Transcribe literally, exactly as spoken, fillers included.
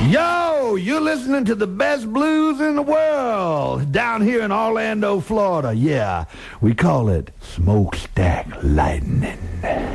Yo, you're listening to the best blues in the world down here in Orlando, Florida. Yeah, we call it Smokestack Lightning.